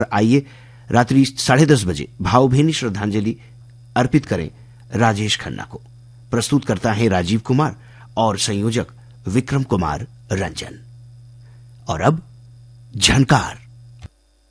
आइए रात्रि 10:30 बजे भावभीनी श्रद्धांजलि अर्पित करें राजेश खन्ना को। प्रस्तुत करता है राजीव कुमार और संयोजक विक्रम कुमार रंजन। और अब झनकार।